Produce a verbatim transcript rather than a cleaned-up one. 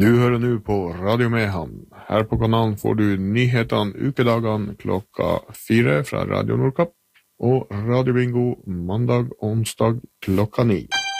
Du hører nå på Radio Mehamn. Her på kanalen får du nyhetene ukedagene klokka fire fra Radio Nordkapp, og Radio Bingo mandag og onsdag klokka ni.